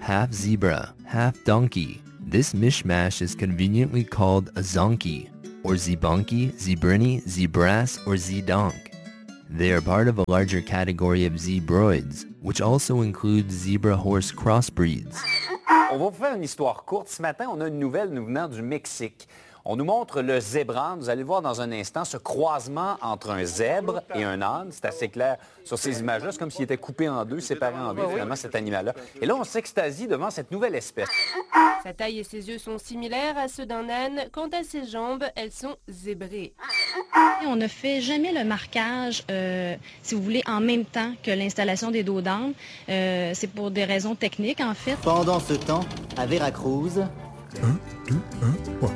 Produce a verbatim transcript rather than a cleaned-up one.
half zebra, half donkey. This mishmash is conveniently called a zonkey, or zebunky, zebrini, zebras, or zedonk. They are part of a larger category of zebroids, which also includes zebra-horse crossbreeds. On va vous faire une histoire courte. Ce matin, on a une nouvelle nous venant du Mexique. On nous montre le zébran. Vous allez voir dans un instant ce croisement entre un zèbre et un âne. C'est assez clair sur ces images-là. C'est comme s'il était coupé en deux, séparé en deux, finalement, cet animal-là. Et là, on s'extasie devant cette nouvelle espèce. Sa taille et ses yeux sont similaires à ceux d'un âne. Quant à ses jambes, elles sont zébrées. On ne fait jamais le marquage, euh, si vous voulez, en même temps que l'installation des dos d'âne. Euh, c'est pour des raisons techniques, en fait. Pendant ce temps, à Veracruz... Un, deux, un, trois.